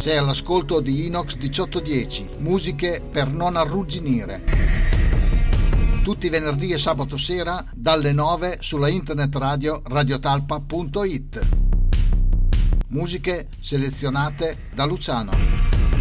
Sei all'ascolto di Inox 1810, musiche per non arrugginire. Tutti i venerdì e sabato sera dalle 9 sulla internet radio radiotalpa.it. Musiche selezionate da Luciano.